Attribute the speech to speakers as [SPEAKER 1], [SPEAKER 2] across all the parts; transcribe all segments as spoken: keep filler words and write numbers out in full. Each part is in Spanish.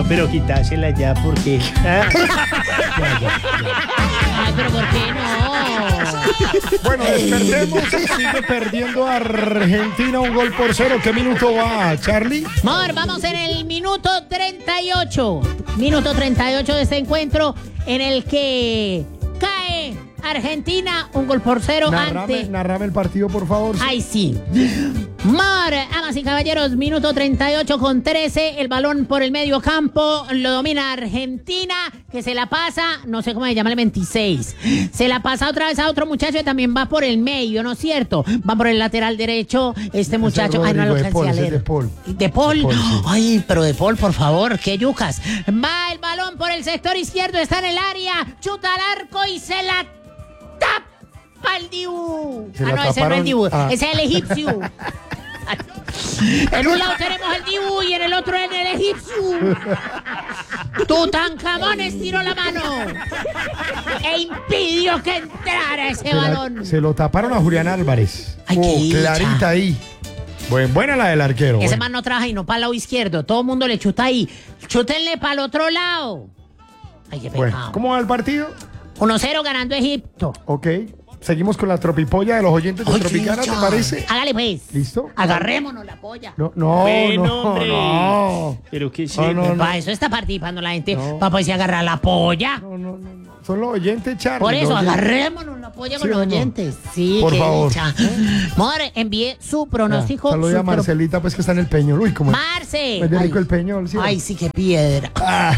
[SPEAKER 1] No, pero quitásela ya porque... ¿ah?
[SPEAKER 2] Ay, pero ¿por qué no?
[SPEAKER 3] Bueno, despertemos y sigue perdiendo Argentina un gol por cero. ¿Qué minuto va, Charlie?
[SPEAKER 2] Amor, vamos en el minuto treinta y ocho. Minuto treinta y ocho de este encuentro en el que cae Argentina un gol por cero
[SPEAKER 3] Narrame,
[SPEAKER 2] ante...
[SPEAKER 3] narrame el partido, por favor.
[SPEAKER 2] ¡Ay, sí! Mar, amas y caballeros, minuto treinta y ocho con trece, el balón por el medio campo, lo domina Argentina, que se la pasa, no sé cómo se llama el veintiséis, se la pasa otra vez a otro muchacho y también va por el medio, ¿no es cierto? Va por el lateral derecho, este muchacho, ay, no lo alcancé a leer.
[SPEAKER 3] De Paul.
[SPEAKER 2] ¿De Paul?
[SPEAKER 3] De Paul, sí.
[SPEAKER 2] Ay, pero de Paul, por favor, qué yucas. Va el balón por el sector izquierdo, está en el área, chuta al arco y se la tapa el Dibu.
[SPEAKER 3] Se
[SPEAKER 2] Ah,
[SPEAKER 3] la
[SPEAKER 2] no, ese no es
[SPEAKER 3] taparon.
[SPEAKER 2] el Dibu,
[SPEAKER 3] Ah.
[SPEAKER 2] ese es el egipcio. En un lado tenemos el Dibu y en el otro en el egipcio. Tutankamón estiró la mano e impidió que entrara ese
[SPEAKER 3] Se, la-
[SPEAKER 2] balón.
[SPEAKER 3] se lo taparon a Julián Álvarez.
[SPEAKER 2] Ay,
[SPEAKER 3] Oh,
[SPEAKER 2] qué dicha.
[SPEAKER 3] clarita ahí. Buen, buena la del arquero.
[SPEAKER 2] Ese
[SPEAKER 3] bueno.
[SPEAKER 2] man no trabaja y no para el lado izquierdo. Todo el mundo le chuta ahí. Chútenle para el otro lado. Ay, qué
[SPEAKER 3] Bueno,
[SPEAKER 2] pecado.
[SPEAKER 3] ¿cómo va el partido?
[SPEAKER 2] uno cero ganando Egipto.
[SPEAKER 3] Ok. Seguimos con la tropipolla de los oyentes de
[SPEAKER 2] Ay,
[SPEAKER 3] Tropicana, ¿te
[SPEAKER 2] chicha.
[SPEAKER 3] parece?
[SPEAKER 2] Hágale pues.
[SPEAKER 3] ¿Listo?
[SPEAKER 2] Agarrémonos la polla.
[SPEAKER 3] No, no,
[SPEAKER 1] Bueno,
[SPEAKER 3] no,
[SPEAKER 1] hombre.
[SPEAKER 3] no.
[SPEAKER 1] Pero qué es
[SPEAKER 3] No, no, no.
[SPEAKER 2] Para eso está participando la gente.
[SPEAKER 3] No.
[SPEAKER 2] Para poderse agarrar la polla.
[SPEAKER 3] No, no, no, no. Son los oyentes, Charlie.
[SPEAKER 2] Por eso,
[SPEAKER 3] los oyentes.
[SPEAKER 2] agarrémonos la polla con
[SPEAKER 3] ¿Sí
[SPEAKER 2] los
[SPEAKER 3] o no?
[SPEAKER 2] oyentes. Sí,
[SPEAKER 3] Por
[SPEAKER 2] qué
[SPEAKER 3] favor.
[SPEAKER 2] dicha. More, envié su pronóstico.
[SPEAKER 3] Saludos
[SPEAKER 2] su
[SPEAKER 3] a
[SPEAKER 2] pro-
[SPEAKER 3] Marcelita, pues que está en el Peñol. Uy, como
[SPEAKER 2] Marce.
[SPEAKER 3] es de rico
[SPEAKER 2] Ay.
[SPEAKER 3] el Peñol, ¿sí?
[SPEAKER 2] Ay, sí, qué piedra.
[SPEAKER 3] Ah,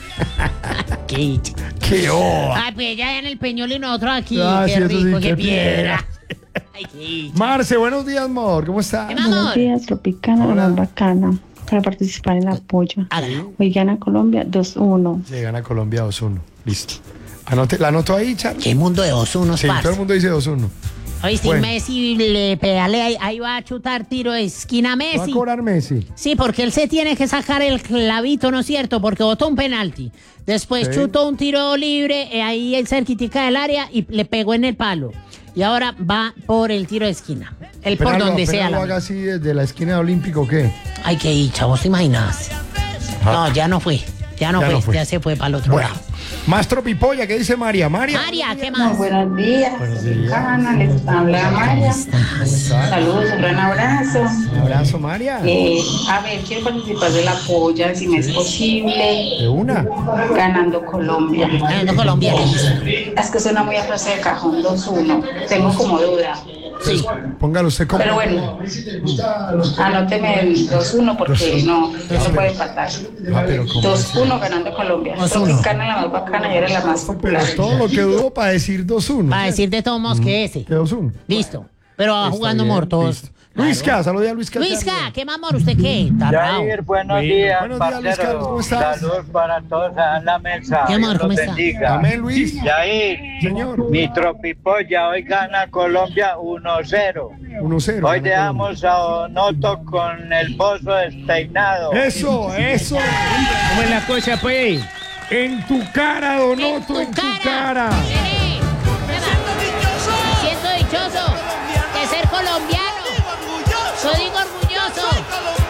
[SPEAKER 2] Qué dicha.
[SPEAKER 3] qué oa.
[SPEAKER 2] Ay, pues ella en el Peñol y nosotros aquí.
[SPEAKER 3] Ah,
[SPEAKER 2] qué
[SPEAKER 3] sí, eso sí,
[SPEAKER 2] rico,
[SPEAKER 3] qué
[SPEAKER 2] qué piedra.
[SPEAKER 3] piedra.
[SPEAKER 2] Ay, qué dicha.
[SPEAKER 3] Marce, buenos días, amor. ¿Cómo estás?
[SPEAKER 2] ¿Qué más, amor?
[SPEAKER 4] Buenos días, Tropicana, la
[SPEAKER 3] Hola.
[SPEAKER 4] más bacana, para participar en el apoyo.
[SPEAKER 2] Hágalo.
[SPEAKER 4] Hoy gana Colombia dos uno.
[SPEAKER 3] Se gana Colombia dos uno. Listo. Anote, ¿la anoto ahí, Charlie?
[SPEAKER 2] Qué mundo de dos unos,
[SPEAKER 3] Sí, todo
[SPEAKER 2] parce.
[SPEAKER 3] el mundo dice dos uno.
[SPEAKER 2] Oye, si
[SPEAKER 3] Bueno.
[SPEAKER 2] Messi le pedale, ahí, ahí va a chutar tiro de esquina a
[SPEAKER 3] ¿Va a
[SPEAKER 2] Messi.
[SPEAKER 3] cobrar Messi?
[SPEAKER 2] Sí, porque él se tiene que sacar el clavito, ¿no es cierto? Porque botó un penalti. Después
[SPEAKER 3] Sí.
[SPEAKER 2] chutó un tiro libre, eh, ahí en cerquitica del área y le pegó en el palo. Y ahora va por el tiro de esquina. Él por
[SPEAKER 3] Apenas lo-
[SPEAKER 2] donde
[SPEAKER 3] apenas
[SPEAKER 2] sea.
[SPEAKER 3] lo
[SPEAKER 2] La...
[SPEAKER 3] haga así desde la esquina de Olímpico, ¿o qué?
[SPEAKER 2] Ay, qué dicha, ¿vos te imaginas? No, ya no fue. Ya no,
[SPEAKER 3] Ya
[SPEAKER 2] fue,
[SPEAKER 3] no fue.
[SPEAKER 2] ya se fue para el otro
[SPEAKER 3] Bueno,
[SPEAKER 2] lado.
[SPEAKER 3] más tropipolla, ¿qué dice María? María.
[SPEAKER 2] María, ¿qué
[SPEAKER 5] Muy
[SPEAKER 2] más?
[SPEAKER 5] buenos días,
[SPEAKER 3] Buenos días.
[SPEAKER 5] Tropicana, les habla Maya.
[SPEAKER 3] ¿Estás?
[SPEAKER 5] Saludos, un gran abrazo.
[SPEAKER 3] Un abrazo, María.
[SPEAKER 5] Eh, a ver, quiero participar de la polla, si me es posible,
[SPEAKER 3] De una.
[SPEAKER 5] ganando Colombia.
[SPEAKER 2] Ganando Colombia.
[SPEAKER 5] Es que suena muy a frase de cajón dos uno, tengo como duda.
[SPEAKER 2] Sí.
[SPEAKER 3] Póngalo usted como.
[SPEAKER 5] Pero bueno, anóteme el dos uno porque no, no se puede empatar.
[SPEAKER 3] Ah, pero ¿cómo
[SPEAKER 5] dos
[SPEAKER 3] así?
[SPEAKER 5] uno ganando Colombia.
[SPEAKER 2] dos uno.
[SPEAKER 5] Tropicana, la más bacana y era la más popular.
[SPEAKER 3] Pero todo lo que dudo para decir dos uno.
[SPEAKER 2] Para decir de todos modos que ese.
[SPEAKER 3] Que dos uno.
[SPEAKER 2] Listo. Pero va
[SPEAKER 3] Está
[SPEAKER 2] jugando
[SPEAKER 3] bien,
[SPEAKER 2] mortos.
[SPEAKER 3] listo. Luisca, saludos a Luisca.
[SPEAKER 2] Luisca, ¿qué más, amor? ¿Usted qué? Está bravo.
[SPEAKER 6] Jair, buenos
[SPEAKER 1] Bueno.
[SPEAKER 6] días,
[SPEAKER 3] Buenos días, Luis Carlos, ¿cómo
[SPEAKER 6] parcero.
[SPEAKER 3] estás?
[SPEAKER 6] Saludos para todos en la mesa.
[SPEAKER 2] ¿Qué, amor?
[SPEAKER 6] Dios
[SPEAKER 2] ¿Cómo
[SPEAKER 6] los
[SPEAKER 2] está?
[SPEAKER 6] bendiga.
[SPEAKER 3] Amén, Luis.
[SPEAKER 6] Jair,
[SPEAKER 3] Señor.
[SPEAKER 6] mi tropipolla hoy gana Colombia uno cero.
[SPEAKER 3] uno cero.
[SPEAKER 6] Hoy dejamos a Onoto con el pozo despeinado.
[SPEAKER 3] Eso, eso.
[SPEAKER 1] ¿Cómo es la cosa, pues?
[SPEAKER 3] En tu cara, Donoto, en tu cara.
[SPEAKER 2] Nene, me siento dichoso de ser colombiano. Soy orgulloso.